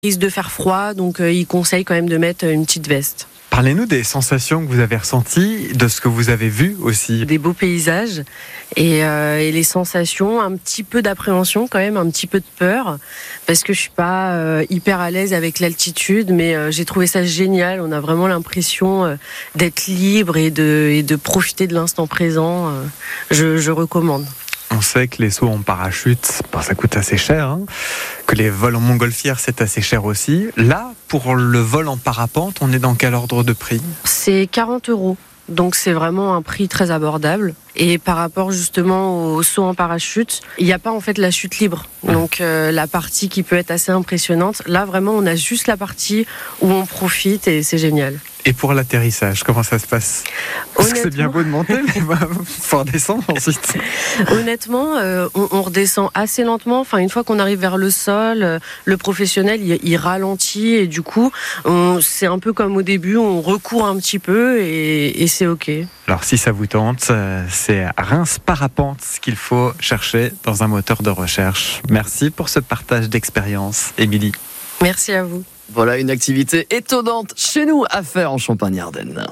Il risque de faire froid, donc il conseille quand même de mettre une petite veste. Parlez-nous des sensations que vous avez ressenties, de ce que vous avez vu aussi. Des beaux paysages et les sensations, un petit peu d'appréhension quand même, un petit peu de peur, parce que je suis pas hyper à l'aise avec l'altitude, mais j'ai trouvé ça génial. On a vraiment l'impression d'être libre et de profiter de l'instant présent. Je recommande. On sait que les sauts en parachute, ça coûte assez cher, hein, que les vols en montgolfière, c'est assez cher aussi. Là, pour le vol en parapente, on est dans quel ordre de prix ? C'est 40 €. Donc c'est vraiment un prix très abordable. Et par rapport justement au saut en parachute, il n'y a pas en fait la chute libre. Donc la partie qui peut être assez impressionnante, là vraiment on a juste la partie où on profite et c'est génial. Et pour l'atterrissage, comment ça se passe ? Parce que c'est bien beau de monter, mais il faut redescendre ensuite. Honnêtement, on redescend assez lentement. Enfin, une fois qu'on arrive vers le sol, le professionnel, il ralentit et du coup, c'est un peu comme au début, on recourt un petit peu et c'est OK. Alors si ça vous tente, c'est Reims Parapente qu'il faut chercher dans un moteur de recherche. Merci pour ce partage d'expérience, Émilie. Merci à vous. Voilà une activité étonnante chez nous à faire en Champagne-Ardenne.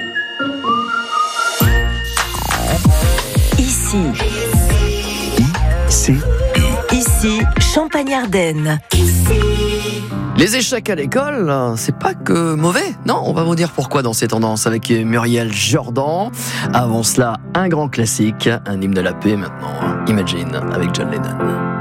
Ici, Champagne-Ardenne. Les échecs à l'école, c'est pas que mauvais. Non, on va vous dire pourquoi dans ces tendances avec Muriel Jordan. Avant cela, un grand classique, un hymne de la paix maintenant. Imagine avec John Lennon.